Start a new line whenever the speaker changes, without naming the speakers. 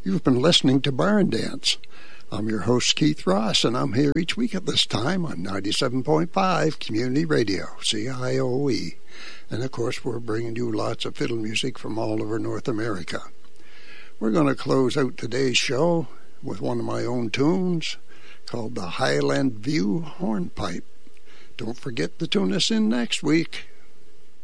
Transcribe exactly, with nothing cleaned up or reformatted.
You've been listening to Barn Dance. I'm your host, Keith Ross, and I'm here each week at this time on ninety-seven point five Community Radio, C I O E. And, of course, we're bringing you lots of fiddle music from all over North America. We're going to close out today's show with one of my own tunes called the Highland View Hornpipe. Don't forget to tune us in next week.